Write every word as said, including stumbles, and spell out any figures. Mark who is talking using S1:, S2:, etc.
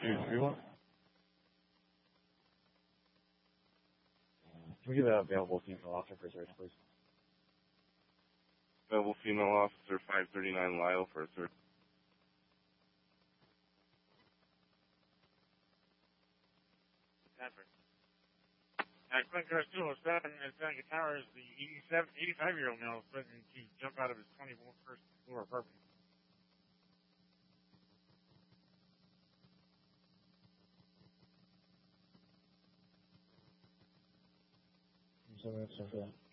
S1: two three one. Can we get an available female officer for search, please?
S2: Available female officer five thirty-nine Lyle for a search.
S3: At Clinton two oh seven in Seneca Towers, the eighty-five-year-old male is threatening to jump out of his twenty-first floor apartment.
S1: So that's okay.